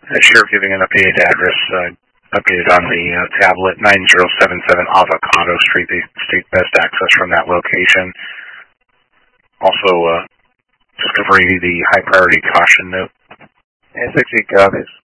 Sheriff giving an updated address, updated on the tablet, 9077 Avocado Street, the state best access from that location. Also, just covering the high priority caution note. And 16 copies.